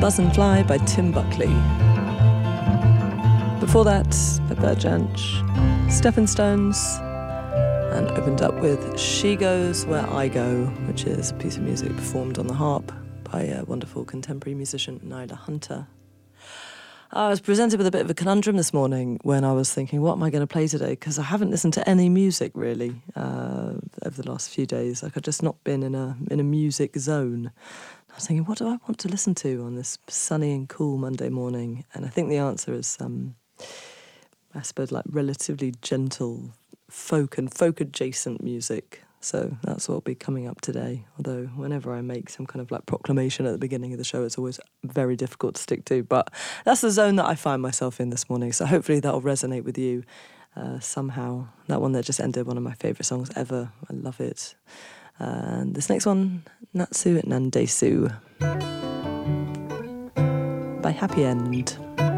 Buzz and Fly by Tim Buckley. Before that, Pepper Janch, Stephen Stones, and opened up with She Goes Where I Go, which is a piece of music performed on the harp by a wonderful contemporary musician, Nyla Hunter. I was presented with a bit of a conundrum this morning when I was thinking, what am I going to play today? Because I haven't listened to any music, really, over the last few days. Like, I've just not been in a music zone. I was thinking, what do I want to listen to on this sunny and cool Monday morning? And I think the answer is, I suppose, like relatively gentle folk and folk-adjacent music. So that's what will be coming up today. Although whenever I make some kind of like proclamation at the beginning of the show, it's always very difficult to stick to. But that's the zone that I find myself in this morning. So hopefully that'll resonate with you somehow. That one that just ended, one of my favourite songs ever. I love it. And this next one, Natsu Nandesu by Happy End.